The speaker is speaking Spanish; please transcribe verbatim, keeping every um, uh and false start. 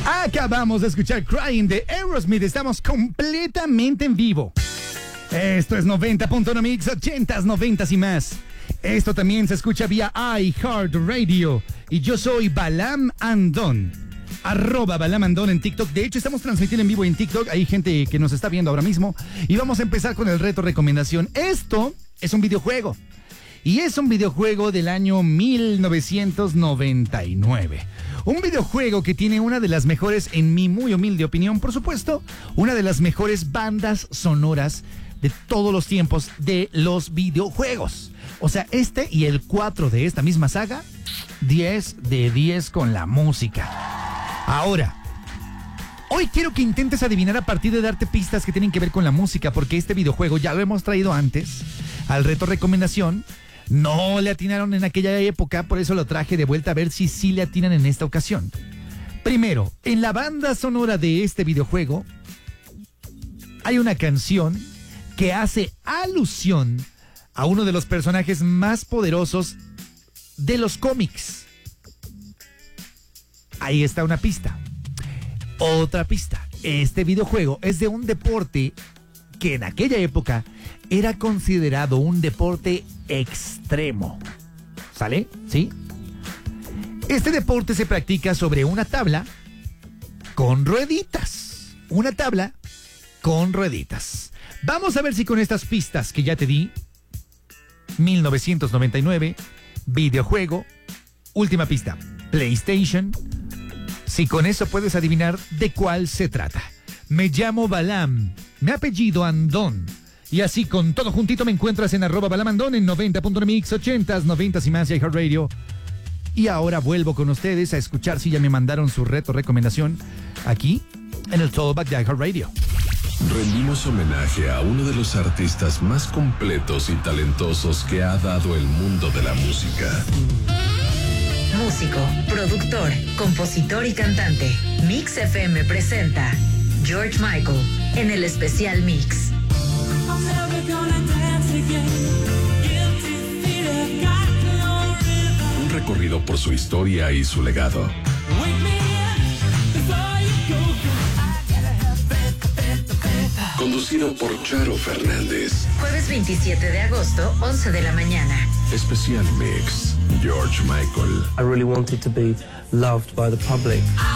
Acabamos de escuchar Crying de Aerosmith. Estamos completamente en vivo. Esto es noventa punto uno Mix, ochentas, noventas y más. Esto también se escucha vía iHeartRadio. Y yo soy Balam Andón. Arroba Balam Andón en TikTok. De hecho, estamos transmitiendo en vivo en TikTok. Hay gente que nos está viendo ahora mismo. Y vamos a empezar con el reto recomendación. Esto es un videojuego. Y es un videojuego del año mil novecientos noventa y nueve. Un videojuego que tiene una de las mejores, en mi muy humilde opinión, por supuesto, una de las mejores bandas sonoras de todos los tiempos de los videojuegos. O sea, este y el cuatro de esta misma saga, diez de diez con la música. Ahora, hoy quiero que intentes adivinar a partir de darte pistas que tienen que ver con la música, porque este videojuego ya lo hemos traído antes al reto recomendación. No le atinaron en aquella época, por eso lo traje de vuelta a ver si sí le atinan en esta ocasión. Primero, en la banda sonora de este videojuego hay una canción que hace alusión a uno de los personajes más poderosos de los cómics. Ahí está una pista. Otra pista. Este videojuego es de un deporte que en aquella época era considerado un deporte extremo. ¿Sale? ¿Sí? Este deporte se practica sobre una tabla con rueditas. Una tabla con rueditas. Vamos a ver si con estas pistas que ya te di, mil novecientos noventa y nueve, videojuego, última pista, PlayStation, si con eso puedes adivinar de cuál se trata. Me llamo Balam, mi apellido Andón. Y así con todo juntito me encuentras en arroba balamandón en noventa punto uno Mix, ochentas, noventas y más y iHeartRadio. Y ahora vuelvo con ustedes a escuchar si ya me mandaron su reto recomendación aquí en el Tollback de iHeartRadio. Rendimos homenaje a uno de los artistas más completos y talentosos que ha dado el mundo de la música. Músico, productor, compositor y cantante. Mix F M presenta George Michael en el especial Mix. Un recorrido por su historia y su legado. Conducido por Charo Fernández. Jueves veintisiete de agosto, once de la mañana. Especial Mix, George Michael. I really wanted to be loved by the public.